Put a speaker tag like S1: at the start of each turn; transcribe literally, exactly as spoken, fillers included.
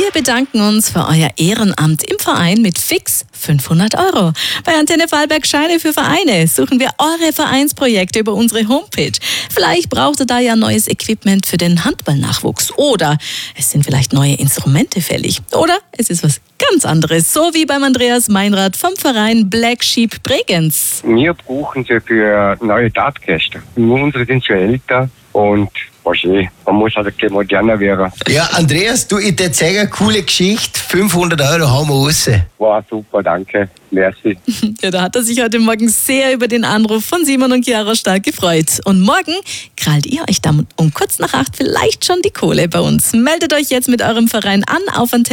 S1: Wir bedanken uns für euer Ehrenamt im Verein mit fix fünfhundert Euro. Bei Antenne Vorarlberg Scheine für Vereine suchen wir eure Vereinsprojekte über unsere Homepage. Vielleicht braucht ihr da ja neues Equipment für den Handballnachwuchs. Oder es sind vielleicht neue Instrumente fällig. Oder es ist was ganz anderes. So wie beim Andreas Meinrad vom Verein Black Sheep Bregenz.
S2: Wir brauchen sie für neue Dartgäste. Unsere sind schon älter und wahrscheinlich, man muss halt ein moderner werden.
S3: Ja, Andreas, du, ich dir zeige eine coole Geschichte. fünfhundert Euro haben wir raus.
S2: War super, danke. Merci.
S1: Ja, da hat er sich heute Morgen sehr über den Anruf von Simon und Chiara stark gefreut. Und morgen krallt ihr euch dann um kurz nach acht vielleicht schon die Kohle bei uns. Meldet euch jetzt mit eurem Verein an auf Antenne